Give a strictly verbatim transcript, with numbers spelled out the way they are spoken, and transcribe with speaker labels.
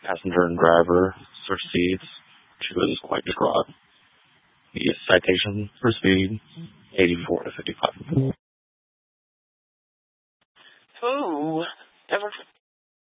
Speaker 1: Passenger and driver switched seats. She was quite distraught. The citation for speed, eighty-four to fifty-five.
Speaker 2: Who ever